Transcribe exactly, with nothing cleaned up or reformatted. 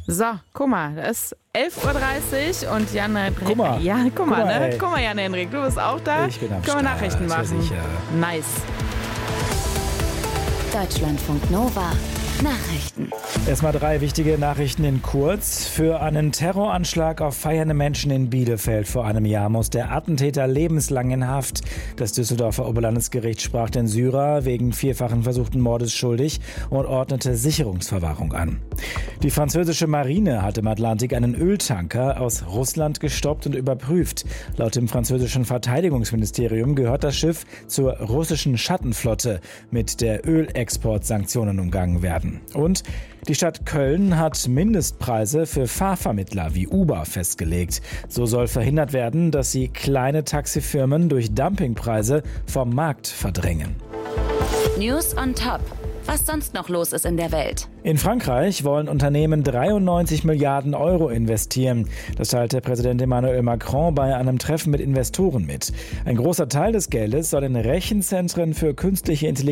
So, guck mal, das ist elf Uhr dreißig und Jan Henrik. Guck mal. Ja, guck, Guck mal, mal, ne? ey. Guck mal, Jan Henrik, du bist auch da. Ich bin am Können wir Start, Nachrichten ja machen? sicher. Nice. Deutschlandfunk Nova. Nachrichten. Erstmal drei wichtige Nachrichten in kurz. Für einen Terroranschlag auf feiernde Menschen in Bielefeld vor einem Jahr muss der Attentäter lebenslang in Haft. Das Düsseldorfer Oberlandesgericht sprach den Syrer wegen vierfachen versuchten Mordes schuldig und ordnete Sicherungsverwahrung an. Die französische Marine hat im Atlantik einen Öltanker aus Russland gestoppt und überprüft. Laut dem französischen Verteidigungsministerium gehört das Schiff zur russischen Schattenflotte, mit der Ölexportsanktionen umgangen werden. Und die Stadt Köln hat Mindestpreise für Fahrvermittler wie Uber festgelegt. So soll verhindert werden, dass sie kleine Taxifirmen durch Dumpingpreise vom Markt verdrängen. News on Top. Was sonst noch los ist in der Welt. In Frankreich wollen Unternehmen dreiundneunzig Milliarden Euro investieren. Das teilte Präsident Emmanuel Macron bei einem Treffen mit Investoren mit. Ein großer Teil des Geldes soll in Rechenzentren für künstliche Intelligenz